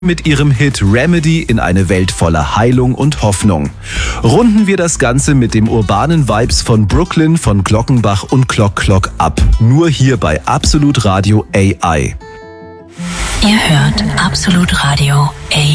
mit ihrem Hit Remedy in eine Welt voller Heilung und Hoffnung. Runden wir das Ganze mit dem urbanen Vibes von Brooklyn, von Glockenbach und Clock Clock ab. Nur hier bei Absolut Radio AI. Ihr hört Absolut Radio AI.